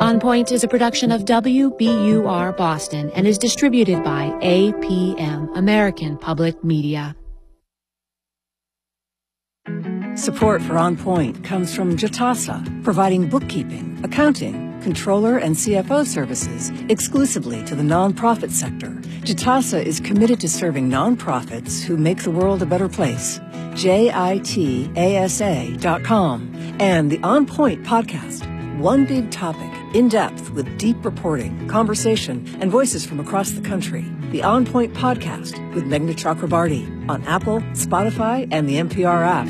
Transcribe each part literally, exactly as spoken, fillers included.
On Point is a production of W B U R Boston and is distributed by A P M, American Public Media. Support for On Point comes from Jitasa, providing bookkeeping, accounting, controller, and C F O services exclusively to the nonprofit sector. Jitasa is committed to serving nonprofits who make the world a better place. J I T A S A dot com and the On Point podcast. One big topic, in depth with deep reporting, conversation, and voices from across the country. The On Point podcast with Meghna Chakrabarti on Apple, Spotify, and the N P R app.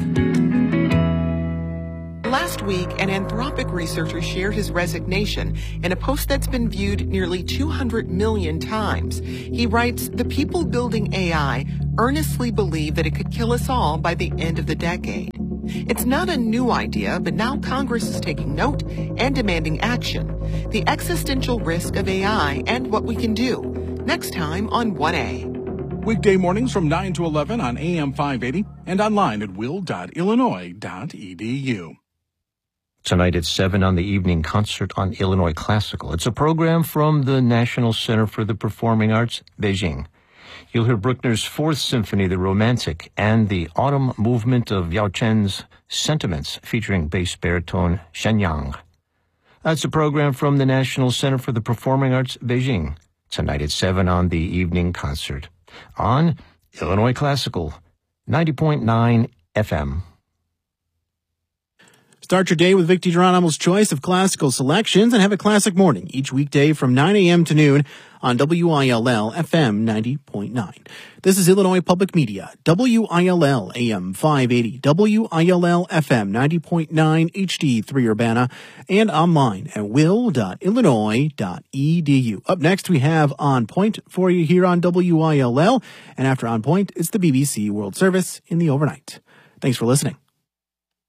Last week, an Anthropic researcher shared his resignation in a post that's been viewed nearly two hundred million times. He writes, "The people building A I earnestly believe that it could kill us all by the end of the decade." It's not a new idea, but now Congress is taking note and demanding action. The existential risk of A I and what we can do. Next time on one A. Weekday mornings from nine to eleven on A M five eighty and online at will dot illinois dot e d u. Tonight at seven on the evening concert on Illinois Classical. It's a program from the National Center for the Performing Arts, Beijing. You'll hear Bruckner's Fourth Symphony, The Romantic, and the Autumn Movement of Yao Chen's Sentiments, featuring bass baritone Shen Yang. That's a program from the National Center for the Performing Arts, Beijing. Tonight at seven on the evening concert on Illinois Classical, ninety point nine F M. Start your day with Vic DiGeronimo's choice of classical selections and have a classic morning each weekday from nine a.m. to noon on W I L L F M ninety point nine. This is Illinois Public Media, W I L L A M five eighty, W I L L F M ninety point nine H D three Urbana, and online at will dot illinois dot e d u. Up next, we have On Point for you here on W I L L, and after On Point, it's the B B C World Service in the overnight. Thanks for listening.